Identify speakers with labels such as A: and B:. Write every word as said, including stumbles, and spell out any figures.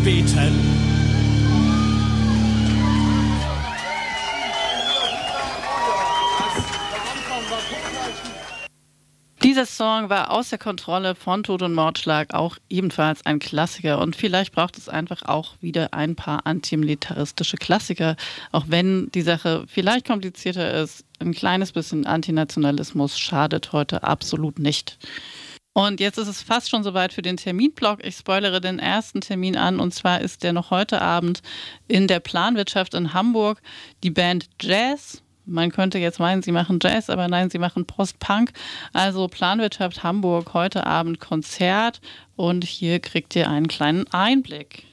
A: beten.
B: Dieser Song war außer Kontrolle von Tod und Mordschlag, auch ebenfalls ein Klassiker. Und vielleicht braucht es einfach auch wieder ein paar antimilitaristische Klassiker. Auch wenn die Sache vielleicht komplizierter ist, ein kleines bisschen Antinationalismus schadet heute absolut nicht. Und jetzt ist es fast schon soweit für den Terminblock. Ich spoilere den ersten Termin an, und zwar ist der noch heute Abend in der Planwirtschaft in Hamburg. Die Band Jazz. Man könnte jetzt meinen, sie machen Jazz, aber nein, sie machen Post-Punk. Also Planwirtschaft Hamburg, heute Abend Konzert, und hier kriegt ihr einen kleinen Einblick.